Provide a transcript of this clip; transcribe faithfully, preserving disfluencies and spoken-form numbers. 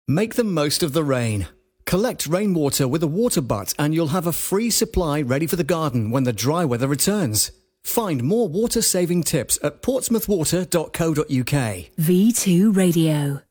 Make the most of the rain. Collect rainwater with a water butt and you'll have a free supply ready for the garden when the dry weather returns. Find more water-saving tips at portsmouth water dot co dot uk. V two Radio.